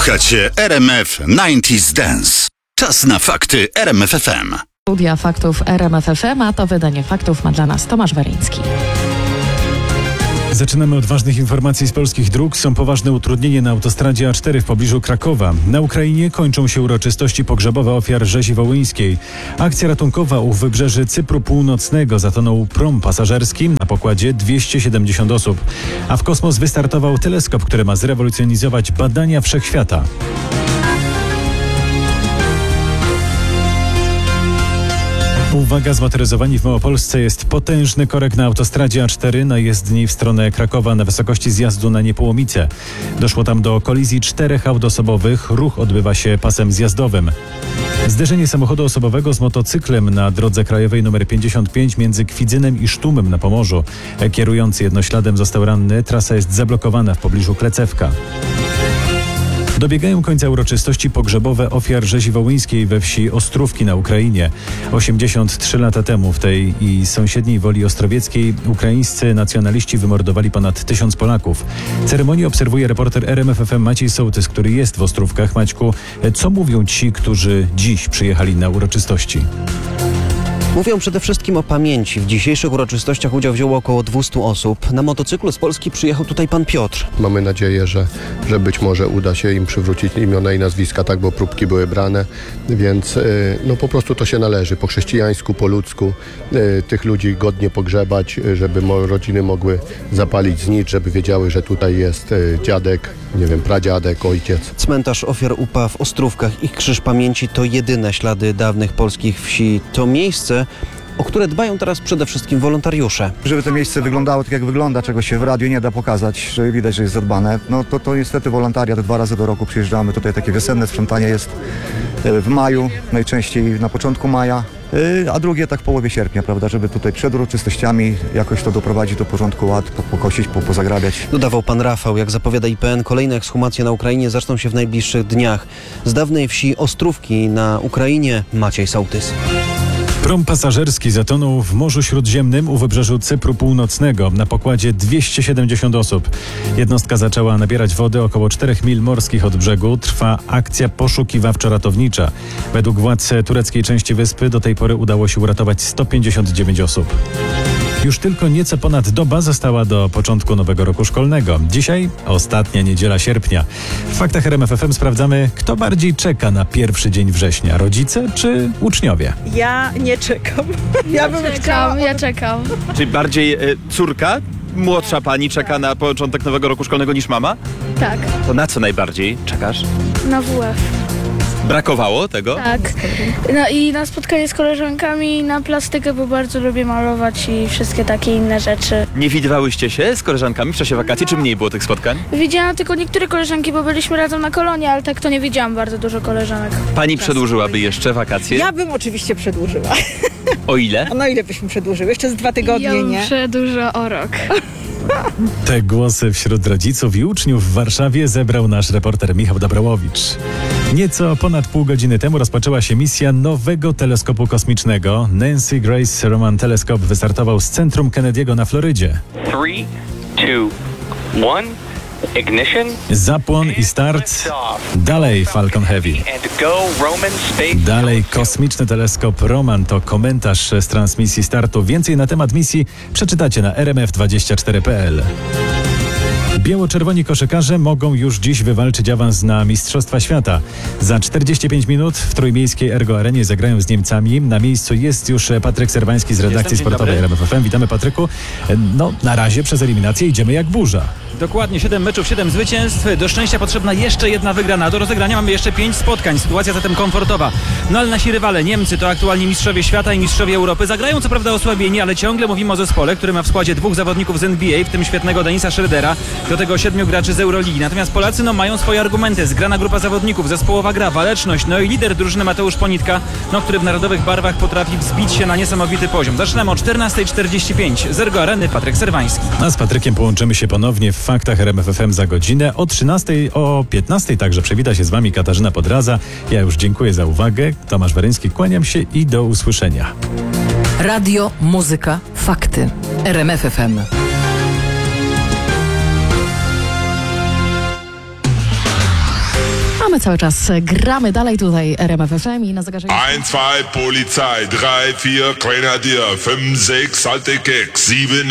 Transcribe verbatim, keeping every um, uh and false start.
Słuchacie R M F dziewięćdziesiąt Dance. Czas na fakty R M F F M. Studia faktów R M F F M, a to wydanie faktów ma dla nas Tomasz Weryński. Zaczynamy od ważnych informacji z polskich dróg. Są poważne utrudnienia na autostradzie A cztery w pobliżu Krakowa. Na Ukrainie kończą się uroczystości pogrzebowe ofiar rzezi wołyńskiej. Akcja ratunkowa u wybrzeży Cypru Północnego. Zatonął prom pasażerski, na pokładzie dwieście siedemdziesiąt osób. A w kosmos wystartował teleskop, który ma zrewolucjonizować badania wszechświata. Uwaga, zmotoryzowani w Małopolsce jest potężny korek na autostradzie A cztery na jezdni w stronę Krakowa na wysokości zjazdu na Niepołomice. Doszło tam do kolizji czterech aut osobowych. Ruch odbywa się pasem zjazdowym. Zderzenie samochodu osobowego z motocyklem na drodze krajowej nr pięćdziesiąt pięć między Kwidzynem i Sztumem na Pomorzu. Kierujący jednośladem został ranny. Trasa jest zablokowana w pobliżu Klecewka. Dobiegają końca uroczystości pogrzebowe ofiar rzezi wołyńskiej we wsi Ostrówki na Ukrainie. osiemdziesiąt trzy lata temu w tej i sąsiedniej Woli Ostrowieckiej ukraińscy nacjonaliści wymordowali ponad tysiąc Polaków. Ceremonię obserwuje reporter R M F F M Maciej Sołtys, który jest w Ostrówkach. Maćku, co mówią ci, którzy dziś przyjechali na uroczystości? Mówią przede wszystkim o pamięci. W dzisiejszych uroczystościach udział wzięło około dwieście osób. Na motocyklu z Polski przyjechał tutaj pan Piotr. Mamy nadzieję, że, że być może uda się im przywrócić imiona i nazwiska, tak, bo próbki były brane, więc no po prostu to się należy. Po chrześcijańsku, po ludzku tych ludzi godnie pogrzebać, żeby rodziny mogły zapalić znicz, żeby wiedziały, że tutaj jest dziadek, nie wiem, pradziadek, ojciec. Cmentarz ofiar U P A w Ostrówkach i Krzyż Pamięci to jedyne ślady dawnych polskich wsi. To miejsce, o które dbają teraz przede wszystkim wolontariusze. Żeby to miejsce wyglądało tak, jak wygląda, czego się w radiu nie da pokazać, że widać, że jest zadbane, no to, to niestety wolontariat. Dwa razy do roku przyjeżdżamy. Tutaj takie wiosenne sprzątanie jest w maju, najczęściej na początku maja, a drugie tak w połowie sierpnia, prawda, żeby tutaj przed uroczystościami jakoś to doprowadzić do porządku, ład, pokosić, pozagrabiać. Dodawał pan Rafał. Jak zapowiada I P N, kolejne ekshumacje na Ukrainie zaczną się w najbliższych dniach. Z dawnej wsi Ostrówki na Ukrainie Maciej Sołtys. Prom pasażerski zatonął w Morzu Śródziemnym u wybrzeżu Cypru Północnego. Na pokładzie dwieście siedemdziesiąt osób. Jednostka zaczęła nabierać wody około czterech mil morskich od brzegu. Trwa akcja poszukiwawczo-ratownicza. Według władz tureckiej części wyspy do tej pory udało się uratować sto pięćdziesiąt dziewięć osób. Już tylko nieco ponad doba została do początku nowego roku szkolnego. Dzisiaj ostatnia niedziela sierpnia. W faktach R M F F M sprawdzamy, kto bardziej czeka na pierwszy dzień września. Rodzice czy uczniowie? Ja nie czekam. Ja, ja bym czekam, chciała... ja czekam. Czyli bardziej y, córka, młodsza pani czeka na początek nowego roku szkolnego niż mama? Tak. To na co najbardziej czekasz? Na W F. Brakowało tego? Tak. No i na spotkanie z koleżankami, na plastykę, bo bardzo lubię malować i wszystkie takie inne rzeczy. Nie widywałyście się z koleżankami w czasie wakacji, czy mniej było tych spotkań? Widziałam tylko niektóre koleżanki, bo byliśmy razem na kolonie, ale tak to nie widziałam bardzo dużo koleżanek. Pani przedłużyłaby jeszcze wakacje? Ja bym oczywiście przedłużyła. O ile? No ile byśmy przedłużyły? Jeszcze z dwa tygodnie, ja nie? przedłużę o rok. Te głosy wśród rodziców i uczniów w Warszawie zebrał nasz reporter Michał Dabrałowicz. Nieco ponad pół godziny temu rozpoczęła się misja nowego teleskopu kosmicznego. Nancy Grace Roman Telescope wystartował z centrum Kennedy'ego na Florydzie. three, two, one. Ignition. Zapłon i start. Dalej Falcon Heavy. Dalej kosmiczny teleskop Roman to komentarz z transmisji startu. Więcej na temat misji przeczytacie na r m f dwadzieścia cztery kropka p l. Biało-czerwoni koszykarze mogą już dziś wywalczyć awans na Mistrzostwa Świata. Za czterdzieści pięć minut w trójmiejskiej Ergo Arenie zagrają z Niemcami. Na miejscu jest już Patryk Serwański z redakcji Jestem, sportowej R M F F M. Witamy, Patryku. No, na razie przez eliminację idziemy jak burza. Dokładnie, siedem meczów, siedem zwycięstw. Do szczęścia potrzebna jeszcze jedna wygrana. Do rozegrania mamy jeszcze pięć spotkań. Sytuacja zatem komfortowa. No ale nasi rywale, Niemcy, to aktualnie mistrzowie świata i mistrzowie Europy. Zagrają co prawda osłabieni, ale ciągle mówimy o zespole, który ma w składzie dwóch zawodników z N B A, w tym świetnego Denisa Schrödera, do tego siedmiu graczy z Euroligi. Natomiast Polacy no mają swoje argumenty. Zgrana grupa zawodników, zespołowa gra, waleczność, no i lider drużyny Mateusz Ponitka, no, który w narodowych barwach potrafi wzbić się na niesamowity poziom. Zaczynamy o czternasta czterdzieści pięć. Z Ergo Areny Patryk Serwański. A z Patrykiem połączymy się ponownie w faktach R M F F M za godzinę. O trzynastej, o piętnastej także przywita się z wami Katarzyna Podraza. Ja już dziękuję za uwagę. Tomasz Weryński, kłaniam się i do usłyszenia. Radio, muzyka, fakty. R M F F M. A my cały czas gramy dalej tutaj R M F F M i na zegarze... eins, zwei, Polizei, drei, vier, Grenadier, fünf, sechs, alte Keks, sieben,